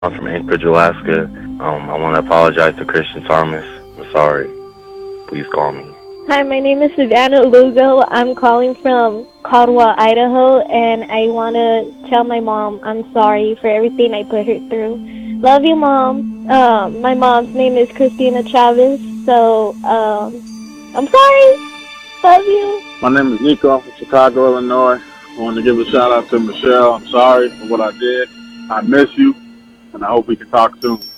I'm from Anchorage, Alaska. I want to apologize to Christian Thomas. I'm sorry. Please call me. Hi, my name is Savannah Lugo. I'm calling from Caldwell, Idaho, and I want to tell my mom I'm sorry for everything I put her through. Love you, Mom. My mom's name is Christina Chavez, so I'm sorry. Love you. My name is Nico. I'm from Chicago, Illinois. I want to give a shout out to Michelle. I'm sorry for what I did. I miss you, and I hope we can talk soon.